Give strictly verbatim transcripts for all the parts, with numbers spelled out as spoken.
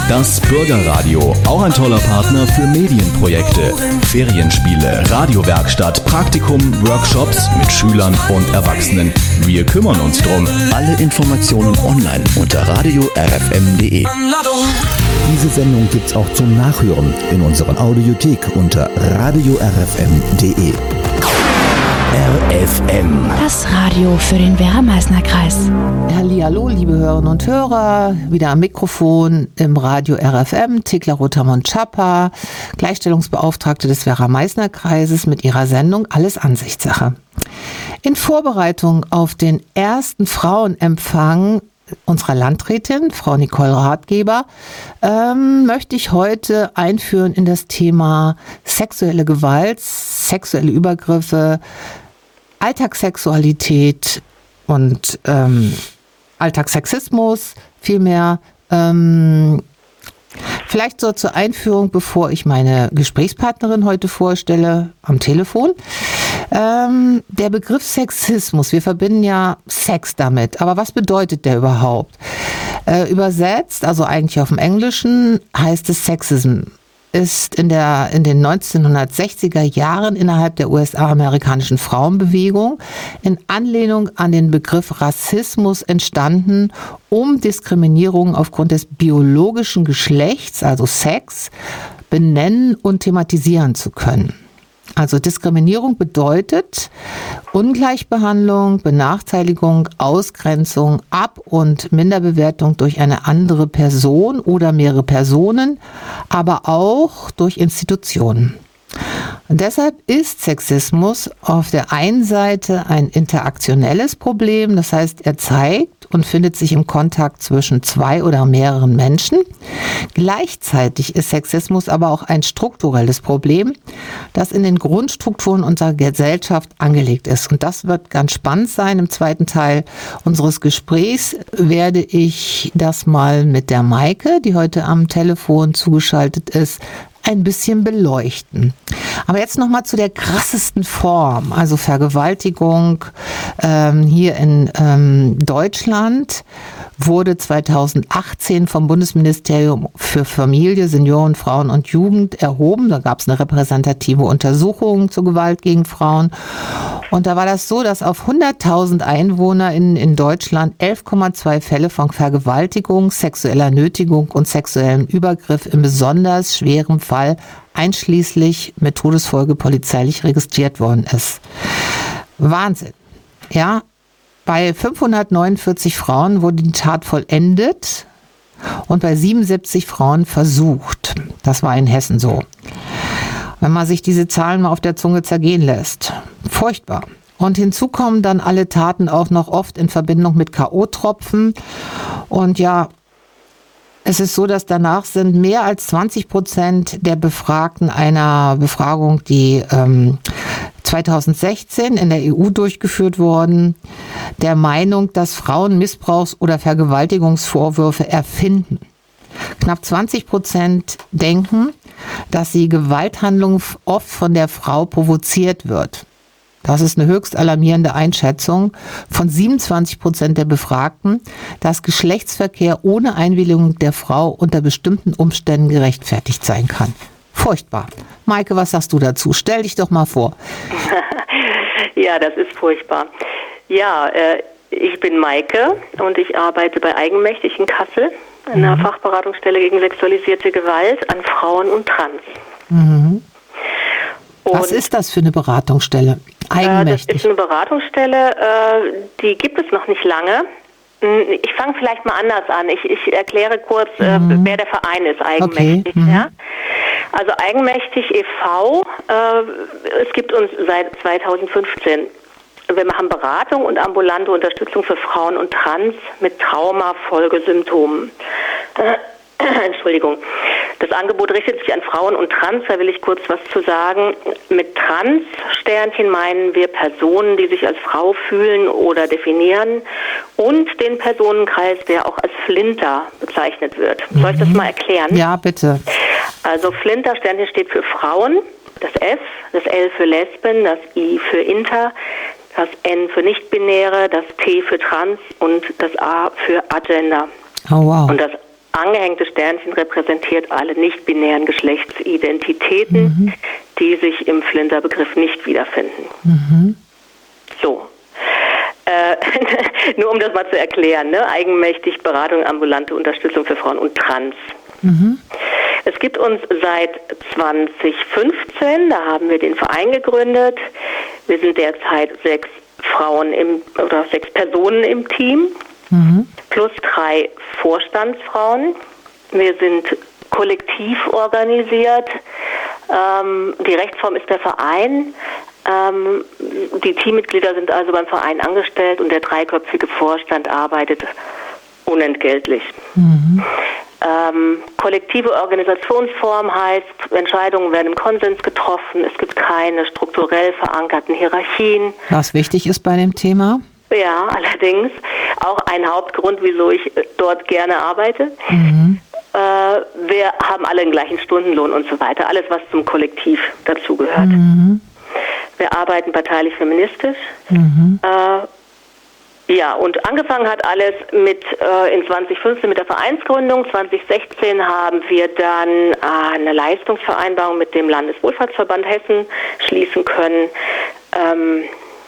Das Bürgerradio, auch ein toller Partner für Medienprojekte, Ferienspiele, Radiowerkstatt, Praktikum, Workshops mit Schülern und Erwachsenen. Wir kümmern uns drum. Alle Informationen online unter radio r f m punkt d e. Diese Sendung gibt's auch zum Nachhören in unserer Audiothek unter radio r f m punkt d e. R F M. Das Radio für den Werra-Meißner-Kreis. Hallihallo, liebe Hörerinnen und Hörer, wieder am Mikrofon im Radio R F M, Thekla Rotermund-Schapper, Gleichstellungsbeauftragte des Werra-Meißner-Kreises mit ihrer Sendung Alles Ansichtssache. In Vorbereitung auf den ersten Frauenempfang unserer Landrätin, Frau Nicole Ratgeber, ähm, möchte ich heute einführen in das Thema sexuelle Gewalt, sexuelle Übergriffe, Alltagssexualität und ähm, Alltagssexismus vielmehr. Ähm, Vielleicht so zur Einführung, bevor ich meine Gesprächspartnerin heute vorstelle, am Telefon. Ähm, der Begriff Sexismus, wir verbinden ja Sex damit, aber was bedeutet der überhaupt? Äh, übersetzt, also eigentlich auf dem Englischen, heißt es Sexism. Ist in der in den neunzehnhundertsechziger Jahren innerhalb der U S A-amerikanischen Frauenbewegung in Anlehnung an den Begriff Rassismus entstanden, um Diskriminierung aufgrund des biologischen Geschlechts, also Sex, benennen und thematisieren zu können. Also Diskriminierung bedeutet Ungleichbehandlung, Benachteiligung, Ausgrenzung, Ab- und Minderbewertung durch eine andere Person oder mehrere Personen, aber auch durch Institutionen. Und deshalb ist Sexismus auf der einen Seite ein interaktionelles Problem, das heißt, er zeigt und findet sich im Kontakt zwischen zwei oder mehreren Menschen. Gleichzeitig ist Sexismus aber auch ein strukturelles Problem, das in den Grundstrukturen unserer Gesellschaft angelegt ist. Und das wird ganz spannend sein. Im zweiten Teil unseres Gesprächs werde ich das mal mit der Maike, die heute am Telefon zugeschaltet ist, ein bisschen beleuchten. Aber jetzt nochmal zu der krassesten Form, also Vergewaltigung. Ähm, hier in ähm, Deutschland wurde zweitausendachtzehn vom Bundesministerium für Familie, Senioren, Frauen und Jugend erhoben. Da gab es eine repräsentative Untersuchung zur Gewalt gegen Frauen. Und da war das so, dass auf hunderttausend Einwohner in, in Deutschland elf Komma zwei Fälle von Vergewaltigung, sexueller Nötigung und sexuellem Übergriff in besonders schwerem Fall einschließlich mit Todesfolge polizeilich registriert worden ist. Wahnsinn. Ja, bei fünfhundertneunundvierzig Frauen wurde die Tat vollendet und bei siebenundsiebzig Frauen versucht. Das war in Hessen so. Wenn man sich diese Zahlen mal auf der Zunge zergehen lässt. Furchtbar. Und hinzu kommen dann alle Taten auch noch oft in Verbindung mit K O-Tropfen. Und ja, es ist so, dass danach sind mehr als zwanzig Prozent der Befragten einer Befragung, die ähm, zweitausendsechzehn in der E U durchgeführt worden, der Meinung, dass Frauen Missbrauchs- oder Vergewaltigungsvorwürfe erfinden. Knapp zwanzig Prozent denken, dass die Gewalthandlung oft von der Frau provoziert wird. Das ist eine höchst alarmierende Einschätzung von siebenundzwanzig Prozent der Befragten, dass Geschlechtsverkehr ohne Einwilligung der Frau unter bestimmten Umständen gerechtfertigt sein kann. Furchtbar. Maike, was sagst du dazu? Stell dich doch mal vor. Ja, das ist furchtbar. Ja, äh, ich bin Maike und ich arbeite bei Eigenmächtig in Kassel, in einer mhm. Fachberatungsstelle gegen sexualisierte Gewalt an Frauen und Trans. Mhm. Was ist das für eine Beratungsstelle? Eigenmächtig. Das ist eine Beratungsstelle, die gibt es noch nicht lange. Ich fange vielleicht mal anders an. Ich, ich erkläre kurz, mhm. wer der Verein ist, Eigenmächtig. Okay. Mhm. Ja? Also Eigenmächtig e V, es gibt uns seit zweitausendfünfzehn. Wir machen Beratung und ambulante Unterstützung für Frauen und Trans mit Trauma-Folgesymptomen. Entschuldigung. Das Angebot richtet sich an Frauen und Trans, da will ich kurz was zu sagen. Mit Trans-Sternchen meinen wir Personen, die sich als Frau fühlen oder definieren und den Personenkreis, der auch als Flinter bezeichnet wird. Mhm. Soll ich das mal erklären? Ja, bitte. Also Flinter-Sternchen steht für Frauen, das F, das L für Lesben, das I für Inter, das N für Nichtbinäre, das T für Trans und das A für Agender. Oh wow. Und das angehängte Sternchen repräsentiert alle nicht-binären Geschlechtsidentitäten, mhm. die sich im Flinter-Begriff nicht wiederfinden. Mhm. So. Äh, nur um das mal zu erklären, ne? Eigenmächtig, Beratung, ambulante Unterstützung für Frauen und Trans. Mhm. Es gibt uns seit zwanzig fünfzehn, da haben wir den Verein gegründet. Wir sind derzeit sechs Frauen im, oder sechs Personen im Team, mhm. plus drei Vorstandsfrauen. Wir sind kollektiv organisiert. Ähm, die Rechtsform ist der Verein. Ähm, die Teammitglieder sind also beim Verein angestellt und der dreiköpfige Vorstand arbeitet unentgeltlich. Mhm. Ähm, kollektive Organisationsform heißt, Entscheidungen werden im Konsens getroffen, es gibt keine strukturell verankerten Hierarchien. Was wichtig ist bei dem Thema? Ja, allerdings auch ein Hauptgrund, wieso ich dort gerne arbeite. Mhm. Äh, wir haben alle den gleichen Stundenlohn und so weiter, alles was zum Kollektiv dazugehört. Mhm. Wir arbeiten parteilich feministisch. Mhm. Äh, Ja, und angefangen hat alles mit äh, in zwanzig fünfzehn mit der Vereinsgründung. zwanzig sechzehn haben wir dann äh, eine Leistungsvereinbarung mit dem Landeswohlfahrtsverband Hessen schließen können ähm,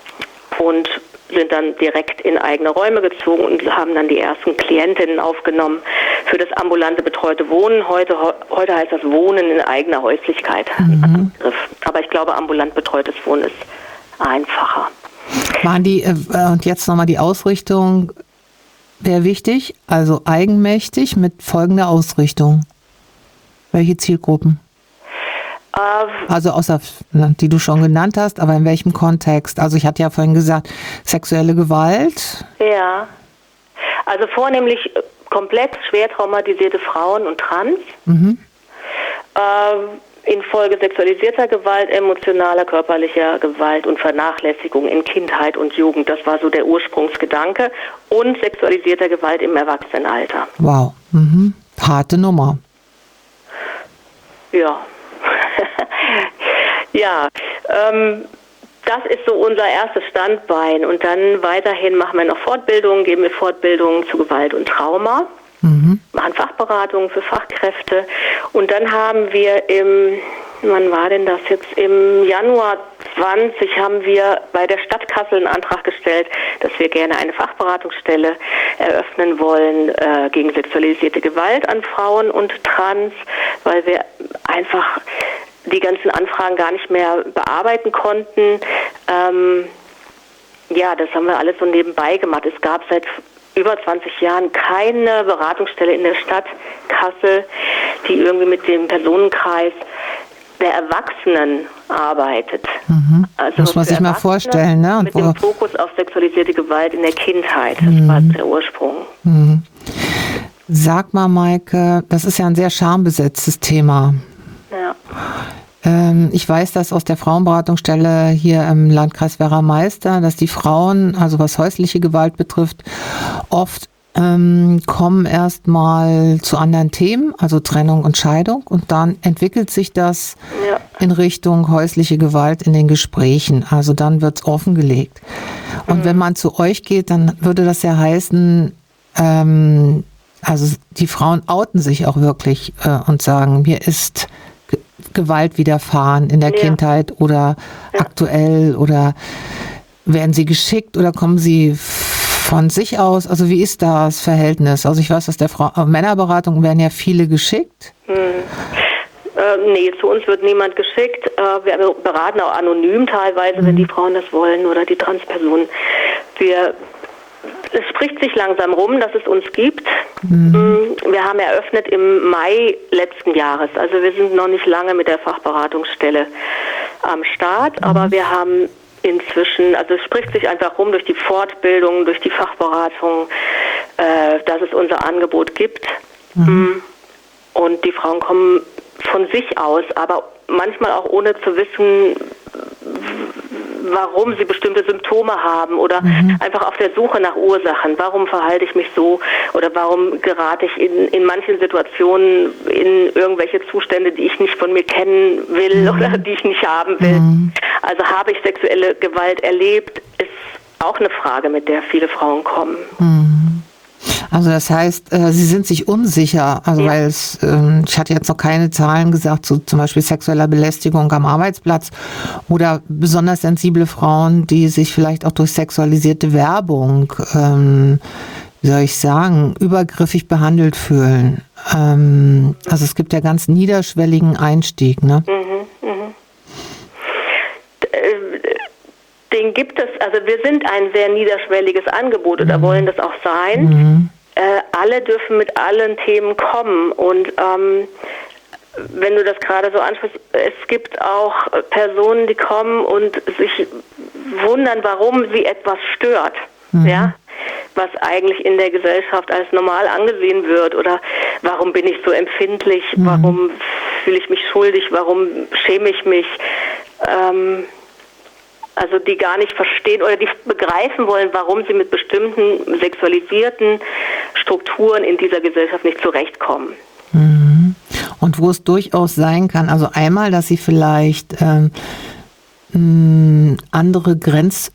und sind dann direkt in eigene Räume gezogen und haben dann die ersten Klientinnen aufgenommen für das ambulante betreute Wohnen. Heute, heute heißt das Wohnen in eigener Häuslichkeit. Mhm. Aber ich glaube, ambulant betreutes Wohnen ist einfacher. Waren die, äh, und jetzt nochmal die Ausrichtung, wäre wichtig, also eigenmächtig mit folgender Ausrichtung. Welche Zielgruppen? Äh, also außer, die du schon genannt hast, aber in welchem Kontext? Also ich hatte ja vorhin gesagt, sexuelle Gewalt. Ja, also vornehmlich komplett schwer traumatisierte Frauen und Trans. Mhm. Äh, Infolge sexualisierter Gewalt, emotionaler, körperlicher Gewalt und Vernachlässigung in Kindheit und Jugend. Das war so der Ursprungsgedanke. Und sexualisierter Gewalt im Erwachsenenalter. Wow. Mhm. Harte Nummer. Ja. ja. Ähm, das ist so unser erstes Standbein. Und dann weiterhin machen wir noch Fortbildungen, geben wir Fortbildungen zu Gewalt und Trauma. Mhm. Machen Fachberatungen für Fachkräfte und dann haben wir im, wann war denn das jetzt, im Januar zwanzig haben wir bei der Stadt Kassel einen Antrag gestellt, dass wir gerne eine Fachberatungsstelle eröffnen wollen äh, gegen sexualisierte Gewalt an Frauen und Trans, weil wir einfach die ganzen Anfragen gar nicht mehr bearbeiten konnten. Ähm, ja, das haben wir alles so nebenbei gemacht. Es gab seit über zwanzig Jahren keine Beratungsstelle in der Stadt Kassel, die irgendwie mit dem Personenkreis der Erwachsenen arbeitet. Mhm. Also muss man sich mal vorstellen, ne? Und mit dem Fokus auf sexualisierte Gewalt in der Kindheit. Das mhm. war der Ursprung. Mhm. Sag mal, Maike, das ist ja ein sehr schambesetztes Thema. Ja. Ich weiß das aus der Frauenberatungsstelle hier im Landkreis Werra-Meister, dass die Frauen, also was häusliche Gewalt betrifft, oft ähm, kommen erstmal zu anderen Themen, also Trennung und Scheidung, und dann entwickelt sich das ja. in Richtung häusliche Gewalt in den Gesprächen. Also dann wird's offengelegt. Und mhm. wenn man zu euch geht, dann würde das ja heißen, ähm, also die Frauen outen sich auch wirklich äh, und sagen, mir ist Gewalt widerfahren in der ja. Kindheit oder ja. aktuell, oder werden sie geschickt oder kommen sie von sich aus? Also wie ist das Verhältnis? Also ich weiß, dass der Frau Männerberatung werden ja viele geschickt. Hm. Äh, nee, zu uns wird niemand geschickt. Äh, wir beraten auch anonym teilweise, hm. wenn die Frauen das wollen oder die Transpersonen. Wir Es spricht sich langsam rum, dass es uns gibt. Mhm. Wir haben eröffnet im Mai letzten Jahres. Also wir sind noch nicht lange mit der Fachberatungsstelle am Start, mhm. aber wir haben inzwischen, also es spricht sich einfach rum durch die Fortbildung, durch die Fachberatung, äh, dass es unser Angebot gibt. Mhm. Und die Frauen kommen von sich aus, aber manchmal auch ohne zu wissen, warum sie bestimmte Symptome haben oder mhm. einfach auf der Suche nach Ursachen. Warum verhalte ich mich so oder warum gerate ich in, in manchen Situationen in irgendwelche Zustände, die ich nicht von mir kennen will mhm. oder die ich nicht haben will. Mhm. Also habe ich sexuelle Gewalt erlebt, ist auch eine Frage, mit der viele Frauen kommen. Mhm. Also das heißt, äh, Sie sind sich unsicher, also ja. weil es, ähm, ich hatte jetzt noch keine Zahlen gesagt, zu zum Beispiel sexueller Belästigung am Arbeitsplatz oder besonders sensible Frauen, die sich vielleicht auch durch sexualisierte Werbung, ähm, wie soll ich sagen, übergriffig behandelt fühlen. Ähm, also es gibt ja ganz niederschwelligen Einstieg, ne? Mhm, mh. Den gibt es, also wir sind ein sehr niederschwelliges Angebot oder mhm. wollen das auch sein. Mhm. Äh, alle dürfen mit allen Themen kommen und ähm, wenn du das gerade so ansprichst, es gibt auch Personen, die kommen und sich wundern, warum sie etwas stört, mhm. ja, was eigentlich in der Gesellschaft als normal angesehen wird oder warum bin ich so empfindlich, mhm. warum fühle ich mich schuldig, warum schäme ich mich, ähm, also die gar nicht verstehen oder die begreifen wollen, warum sie mit bestimmten sexualisierten Strukturen in dieser Gesellschaft nicht zurechtkommen. Mhm. Und wo es durchaus sein kann, also einmal, dass sie vielleicht ähm, andere Grenz,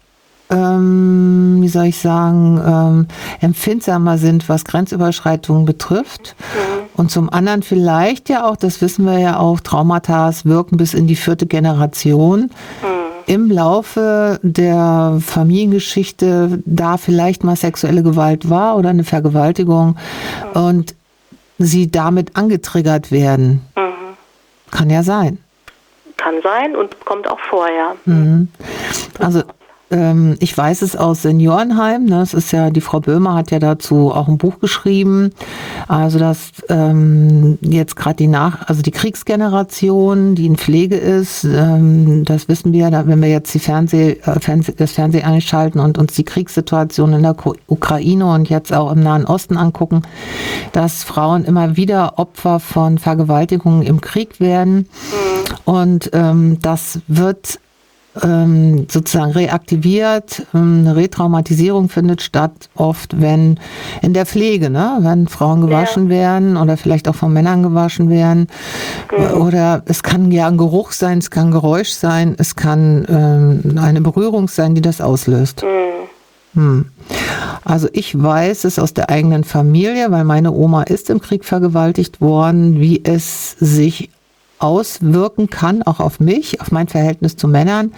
ähm, wie soll ich sagen, ähm, empfindsamer sind, was Grenzüberschreitungen betrifft. Mhm. Und zum anderen vielleicht ja auch, das wissen wir ja auch, Traumata wirken bis in die vierte Generation. Mhm. Im Laufe der Familiengeschichte da vielleicht mal sexuelle Gewalt war oder eine Vergewaltigung mhm. und sie damit angetriggert werden. Mhm. Kann ja sein. Kann sein und kommt auch vor, ja. Mhm. Also ähm, ich weiß es aus Seniorenheim, ne? Das ist ja, die Frau Böhmer hat ja dazu auch ein Buch geschrieben, also dass ähm, jetzt gerade die Nach, also die Kriegsgeneration, die in Pflege ist, ähm, das wissen wir, da, wenn wir jetzt die Fernseh, äh, Fernseh, das Fernsehen einschalten und uns die Kriegssituation in der Ukraine und jetzt auch im Nahen Osten angucken, dass Frauen immer wieder Opfer von Vergewaltigungen im Krieg werden mhm. und ähm, das wird Ähm, sozusagen reaktiviert. Eine Retraumatisierung findet statt, oft wenn in der Pflege, ne? Wenn Frauen gewaschen ja. werden oder vielleicht auch von Männern gewaschen werden. Mhm. Oder es kann ja ein Geruch sein, es kann ein Geräusch sein, es kann ähm, eine Berührung sein, die das auslöst. Mhm. Hm. Also ich weiß es aus der eigenen Familie, weil meine Oma ist im Krieg vergewaltigt worden, wie es sich auswirken kann, auch auf mich, auf mein Verhältnis zu Männern.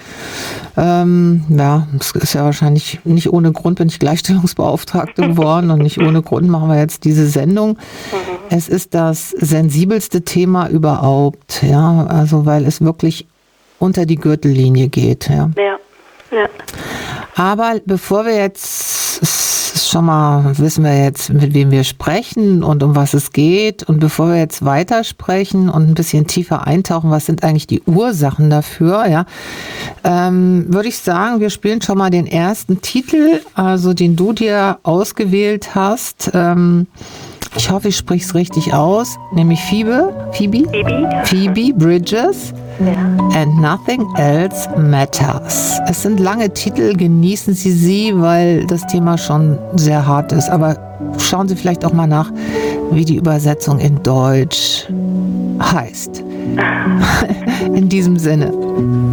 Ähm, ja, das ist ja wahrscheinlich nicht ohne Grund, bin ich Gleichstellungsbeauftragte geworden und nicht ohne Grund machen wir jetzt diese Sendung. Mhm. Es ist das sensibelste Thema überhaupt, ja, also weil es wirklich unter die Gürtellinie geht, ja. Ja, ja. Aber bevor wir jetzt schon mal wissen wir jetzt, mit wem wir sprechen und um was es geht. Und bevor wir jetzt weitersprechen und ein bisschen tiefer eintauchen, was sind eigentlich die Ursachen dafür, ja, ähm, würde ich sagen, wir spielen schon mal den ersten Titel, also den du dir ausgewählt hast. Ähm, ich hoffe, ich spreche es richtig aus, nämlich Phoebe, Phoebe, Phoebe, Phoebe Bridgers. Ja. And Nothing Else Matters. Es sind lange Titel, genießen Sie sie, weil das Thema schon sehr hart ist. Aber schauen Sie vielleicht auch mal nach, wie die Übersetzung in Deutsch heißt. In diesem Sinne.